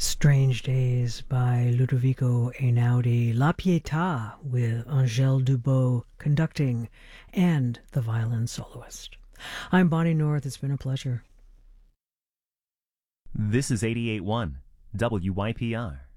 Strange Days by Ludovico Einaudi, La Pietà with Angèle Dubot conducting, and the violin soloist. I'm Bonnie North. It's been a pleasure. This is 88.1 WYPR.